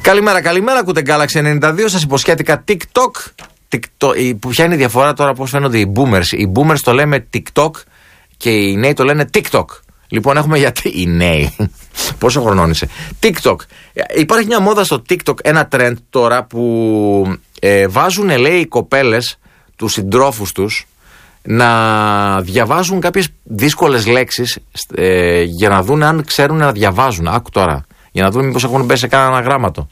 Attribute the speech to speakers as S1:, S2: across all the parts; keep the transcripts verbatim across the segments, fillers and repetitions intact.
S1: Καλημέρα, καλημέρα, ακούτε Galaxy ενενήντα δύο. Σας υποσχέθηκα TikTok. TikTok. Που ποια είναι η διαφορά τώρα, πώς φαίνονται οι boomers. Οι boomers το λέμε TikTok και οι νέοι το λένε TikTok. Λοιπόν, έχουμε γιατί. Οι νέοι. Πόσο χρονών είσαι. TikTok. Υπάρχει μια μόδα στο TikTok, ένα trend τώρα που ε, βάζουν, λέει, οι κοπέλες τους συντρόφους τους να διαβάζουν κάποιες δύσκολες λέξεις ε, για να δουν αν ξέρουν να διαβάζουν. Άκου τώρα. Για να δούμε μήπως έχουν μπει σε κάνα γράμματο.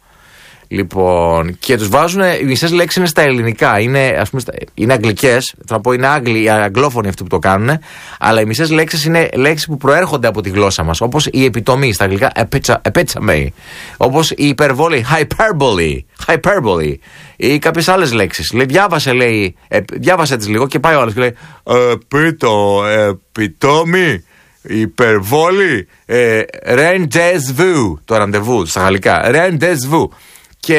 S1: Λοιπόν, και τους βάζουν, οι μισές λέξεις είναι στα ελληνικά, είναι, ας πούμε, είναι αγγλικές, θα πω είναι Άγγλοι, αγγλόφωνοι αυτοί που το κάνουν, αλλά οι μισές λέξεις είναι λέξεις που προέρχονται από τη γλώσσα μας, όπως η επιτομή στα αγγλικά, epitome, όπως η υπερβολή, hyperbole, hyperbole, ή κάποιες άλλες λέξεις. Λέει, διάβασε, λέει, ε, διάβασε τις λίγο και πάει ο άλλος και λέει, επίτο, επιτόμη. Υπερβόλη, ε, rendezvous, το ραντεβού στα γαλλικά, rendezvous. Και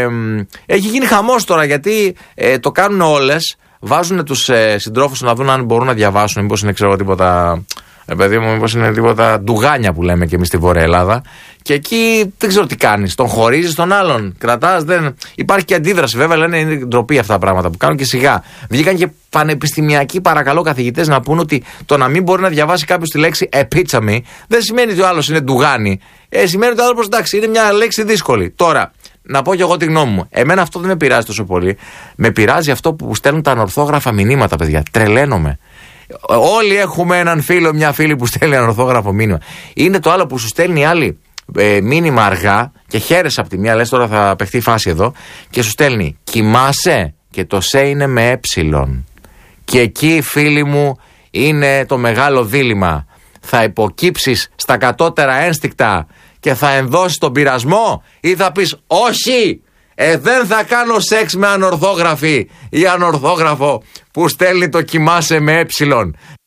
S1: ε, έχει γίνει χαμός τώρα γιατί ε, το κάνουν όλες, βάζουν τους ε, συντρόφους να δουν αν μπορούν να διαβάσουν, μήπως είναι, ξέρω, τίποτα, ε, παιδί μου, μήπως είναι τίποτα ντουγάνια που λέμε και εμείς στη Βόρεια Ελλάδα. Και εκεί δεν ξέρω τι κάνεις, τον χωρίζεις τον άλλον, κρατάς, δεν. Υπάρχει και αντίδραση, βέβαια, λένε είναι ντροπή αυτά τα πράγματα που κάνουν και σιγά. Βγήκαν και πανεπιστημιακοί, παρακαλώ, καθηγητές να πούν ότι το να μην μπορεί να διαβάσει κάποιος τη λέξη επίτσαμι δεν σημαίνει ότι ο άλλος είναι ντουγάνι. Ε, σημαίνει ότι ο άλλος, εντάξει, είναι μια λέξη δύσκολη. Τώρα, να πω κι εγώ τη γνώμη μου. Εμένα αυτό δεν με πειράζει τόσο πολύ. Με πειράζει αυτό που στέλνουν τα ανορθόγραφα μηνύματα, παιδιά. Τρελαίνομαι. Όλοι έχουμε έναν φίλο, μια φίλη που στέλνει ανορθόγραφο μήνυμα. Είναι το άλλο που σου στέλνει άλλη ε, μήνυμα αργά και χαίρεσαι από τη μία, λες τώρα θα παιχτεί η φάση εδώ, και σου στέλνει κοιμάσαι και το σε είναι με ε. Και εκεί, φίλοι μου, είναι το μεγάλο δίλημμα. Θα υποκύψεις στα κατώτερα ένστικτα και θα ενδώσεις τον πειρασμό ή θα πεις όχι, ε, δεν θα κάνω σεξ με ανορθόγραφη ή ανορθόγραφο που στέλνει το κοιμάσαι με ε.